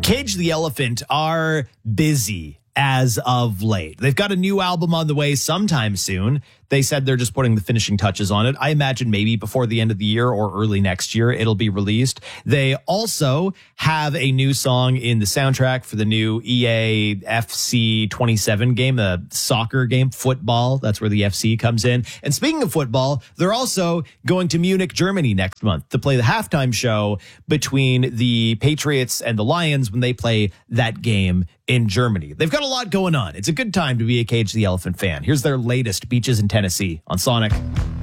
Cage the Elephant are busy as of late. They've got a new album on the way sometime soon. They said they're just putting the finishing touches on it. I imagine maybe before the end of the year or early next year, it'll be released. They also have a new song in the soundtrack for the new EA FC 27 game, the soccer game, football. That's where the FC comes in. And speaking of football, they're also going to Munich, Germany next month to play the halftime show between the Patriots and the Lions when they play that game in Germany. They've got a lot going on. It's a good time to be a Cage the Elephant fan. Here's their latest, Beaches in Tennessee on Sonic.